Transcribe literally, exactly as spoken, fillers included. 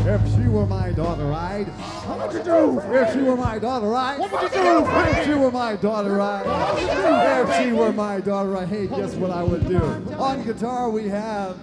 If she were my daughter, I'd. What would you do? If she were my daughter, I'd. What would you do? If she were my daughter, I'd. If she were my daughter, I hate guess what I would do. On guitar we have